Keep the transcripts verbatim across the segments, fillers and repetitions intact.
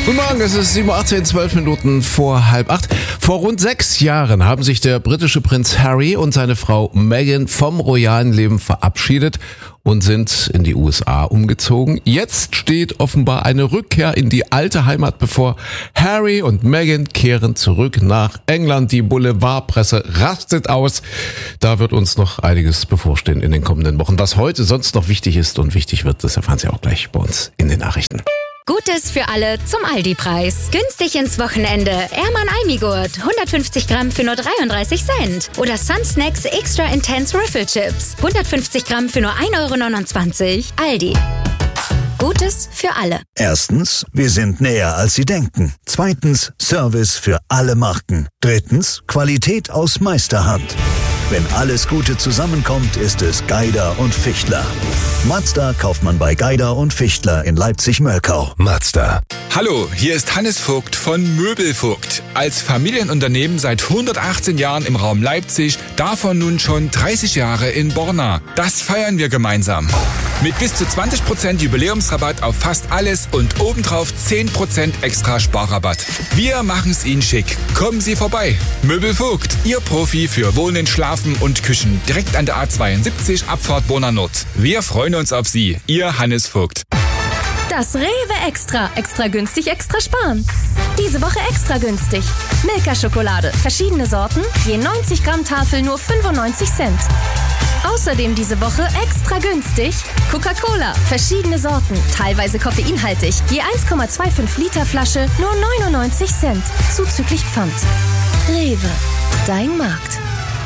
Guten Morgen, es ist sieben Uhr achtzehn, zwölf Minuten vor halb acht. Vor rund sechs Jahren haben sich der britische Prinz Harry und seine Frau Meghan vom royalen Leben verabschiedet und sind in die U S A umgezogen. Jetzt steht offenbar eine Rückkehr in die alte Heimat bevor. Harry und Meghan kehren zurück nach England. Die Boulevardpresse rastet aus. Da wird uns noch einiges bevorstehen in den kommenden Wochen. Was heute sonst noch wichtig ist und wichtig wird, das erfahren Sie auch gleich bei uns in den Nachrichten. Gutes für alle zum Aldi-Preis. Günstig ins Wochenende. Erman Almigurt, hundertfünfzig Gramm für nur dreiunddreißig Cent. Oder Sun Snacks Extra Intense Riffle Chips, hundertfünfzig Gramm für nur ein Euro neunundzwanzig. Aldi. Gutes für alle. Erstens, wir sind näher als Sie denken. Zweitens, Service für alle Marken. Drittens, Qualität aus Meisterhand. Wenn alles Gute zusammenkommt, ist es Geider und Fichtler. Mazda kauft man bei Geider und Fichtler in Leipzig-Mölkau. Mazda. Hallo, hier ist Hannes Vogt von Möbelvogt. Als Familienunternehmen seit hundertachtzehn Jahren im Raum Leipzig, davon nun schon dreißig Jahre in Borna. Das feiern wir gemeinsam. Mit bis zu zwanzig Prozent Jubiläumsrabatt auf fast alles und obendrauf zehn Prozent extra Sparrabatt. Wir machen's Ihnen schick. Kommen Sie vorbei. Möbelvogt, Ihr Profi für Wohnen, Schlafen und Küchen. Direkt an der A zweiundsiebzig, Abfahrt Borna Nord. Wir freuen uns auf Sie. Ihr Hannes Vogt. Das Rewe Extra. Extra günstig, extra sparen. Diese Woche extra günstig. Milka-Schokolade. Verschiedene Sorten. Je neunzig Gramm Tafel nur fünfundneunzig Cent. Außerdem diese Woche extra günstig. Coca-Cola. Verschiedene Sorten. Teilweise koffeinhaltig. Je eins Komma fünfundzwanzig Liter Flasche nur neunundneunzig Cent. Zuzüglich Pfand. Rewe. Dein Markt.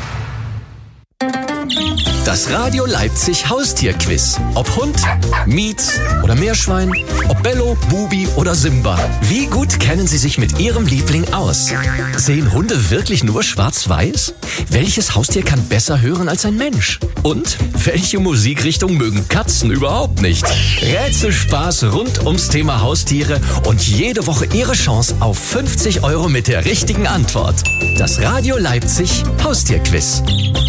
Das Radio Leipzig Haustierquiz. Ob Hund, Mietz oder Meerschwein, ob Bello, Bubi oder Simba. Wie gut kennen Sie sich mit Ihrem Liebling aus? Sehen Hunde wirklich nur schwarz-weiß? Welches Haustier kann besser hören als ein Mensch? Und welche Musikrichtung mögen Katzen überhaupt nicht? Rätselspaß rund ums Thema Haustiere und jede Woche Ihre Chance auf fünfzig Euro mit der richtigen Antwort. Das Radio Leipzig Haustierquiz.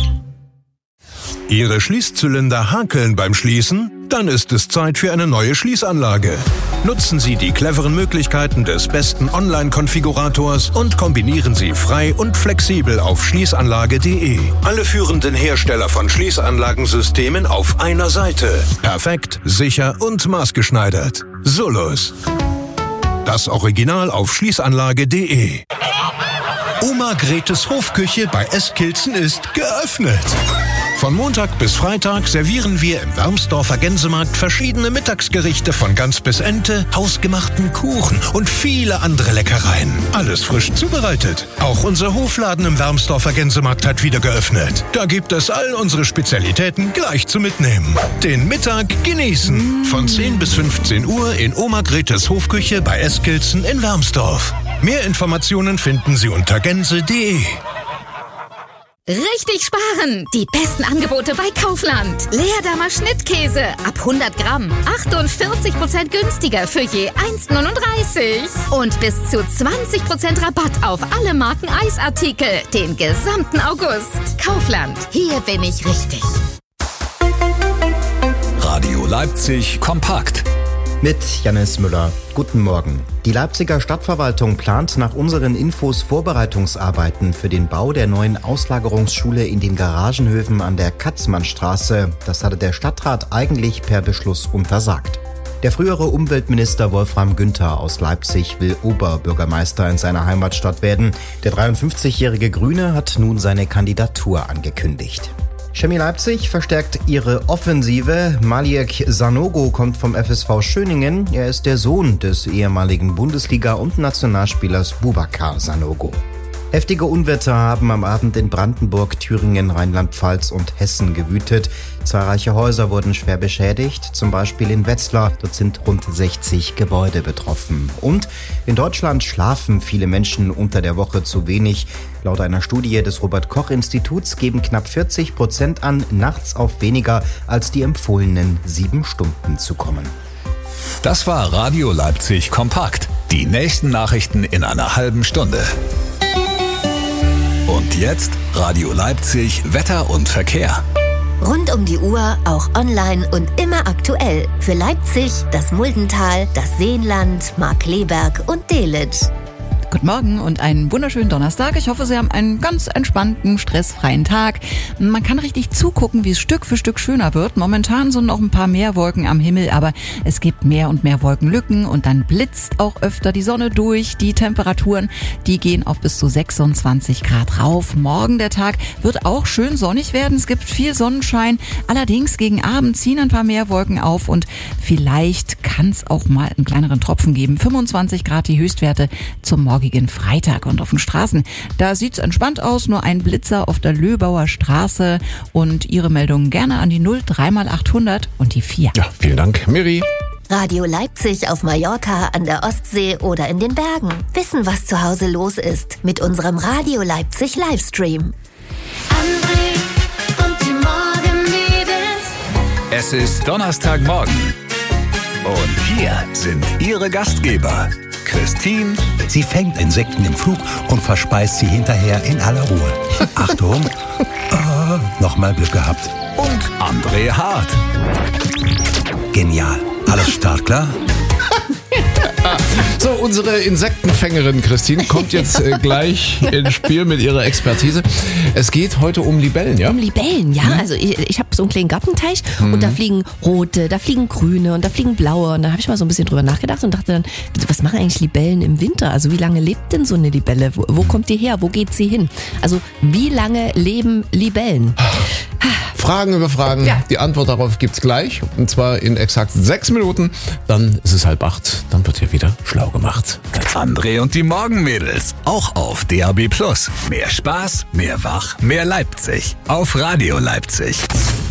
Ihre Schließzylinder hakeln beim Schließen? Dann ist es Zeit für eine neue Schließanlage. Nutzen Sie die cleveren Möglichkeiten des besten Online-Konfigurators und kombinieren Sie frei und flexibel auf schließanlage punkt de. Alle führenden Hersteller von Schließanlagensystemen auf einer Seite. Perfekt, sicher und maßgeschneidert. Solus. Das Original auf schließanlage punkt de. Oma Gretes Hofküche bei Eskilzen ist geöffnet. Von Montag bis Freitag servieren wir im Wermsdorfer Gänsemarkt verschiedene Mittagsgerichte von Gans bis Ente, hausgemachten Kuchen und viele andere Leckereien. Alles frisch zubereitet. Auch unser Hofladen im Wermsdorfer Gänsemarkt hat wieder geöffnet. Da gibt es all unsere Spezialitäten gleich zu mitnehmen. Den Mittag genießen. Von zehn bis fünfzehn Uhr in Oma Gretes Hofküche bei Eskilzen in Wermsdorf. Mehr Informationen finden Sie unter gänse punkt de. Richtig sparen! Die besten Angebote bei Kaufland. Leerdammer Schnittkäse ab hundert Gramm. achtundvierzig Prozent günstiger für je eins neununddreißig. Und bis zu zwanzig Prozent Rabatt auf alle Marken Eisartikel. Den gesamten August. Kaufland. Hier bin ich richtig. Radio Leipzig kompakt. Mit Jannis Müller. Guten Morgen. Die Leipziger Stadtverwaltung plant nach unseren Infos Vorbereitungsarbeiten für den Bau der neuen Auslagerungsschule in den Garagenhöfen an der Katzmannstraße. Das hatte der Stadtrat eigentlich per Beschluss untersagt. Der frühere Umweltminister Wolfram Günther aus Leipzig will Oberbürgermeister in seiner Heimatstadt werden. Der dreiundfünfzigjährige Grüne hat nun seine Kandidatur angekündigt. Chemie Leipzig verstärkt ihre Offensive. Maciej Sanogo kommt vom F S V Schöningen. Er ist der Sohn des ehemaligen Bundesliga- und Nationalspielers Boubacar Sanogo. Heftige Unwetter haben am Abend in Brandenburg, Thüringen, Rheinland-Pfalz und Hessen gewütet. Zahlreiche Häuser wurden schwer beschädigt, zum Beispiel in Wetzlar. Dort sind rund sechzig Gebäude betroffen. Und in Deutschland schlafen viele Menschen unter der Woche zu wenig. Laut einer Studie des Robert-Koch-Instituts geben knapp vierzig Prozent an, nachts auf weniger als die empfohlenen sieben Stunden zu kommen. Das war Radio Leipzig kompakt. Die nächsten Nachrichten in einer halben Stunde. Und jetzt Radio Leipzig Wetter und Verkehr. Rund um die Uhr, auch online und immer aktuell. Für Leipzig, das Muldental, das Seenland, Markkleeberg und Delitzsch. Guten Morgen und einen wunderschönen Donnerstag. Ich hoffe, Sie haben einen ganz entspannten, stressfreien Tag. Man kann richtig zugucken, wie es Stück für Stück schöner wird. Momentan sind noch ein paar mehr Wolken am Himmel, aber es gibt mehr und mehr Wolkenlücken und dann blitzt auch öfter die Sonne durch. Die Temperaturen, die gehen auf bis zu sechsundzwanzig Grad rauf. Morgen der Tag wird auch schön sonnig werden. Es gibt viel Sonnenschein. Allerdings gegen Abend ziehen ein paar mehr Wolken auf und vielleicht kann es auch mal einen kleineren Tropfen geben. fünfundzwanzig Grad die Höchstwerte zum Morgen. Freitag. Und auf den Straßen, da sieht's entspannt aus, nur ein Blitzer auf der Löbauer Straße. Und Ihre Meldungen gerne an die null drei mal achthundert und die vier. Ja, vielen Dank, Miri. Radio Leipzig auf Mallorca, an der Ostsee oder in den Bergen. Wissen, was zu Hause los ist mit unserem Radio Leipzig Livestream. André und die Morgenmädels. Es ist Donnerstagmorgen. Und hier sind Ihre Gastgeber. Christine. Sie fängt Insekten im Flug und verspeist sie hinterher in aller Ruhe. Achtung, oh, nochmal Glück gehabt. Und André Hart. Genial. Alles startklar? So, unsere Insektenfängerin Christine kommt jetzt äh, gleich ins Spiel mit ihrer Expertise. Es geht heute um Libellen, ja? Um Libellen, ja. Mhm. Also ich, ich habe so einen kleinen Gartenteich mhm. und da fliegen rote, da fliegen grüne und da fliegen blaue. Und da habe ich mal so ein bisschen drüber nachgedacht und dachte dann, was machen eigentlich Libellen im Winter? Also wie lange lebt denn so eine Libelle? Wo, wo kommt die her? Wo geht sie hin? Also wie lange leben Libellen? Fragen über Fragen. Ja. Die Antwort darauf gibt's gleich. Und zwar in exakt sechs Minuten. Dann ist es halb acht. Dann wird hier wieder schlau gemacht. André und die Morgenmädels. Auch auf D A B Plus. Mehr Spaß, mehr Wach, mehr Leipzig. Auf Radio Leipzig.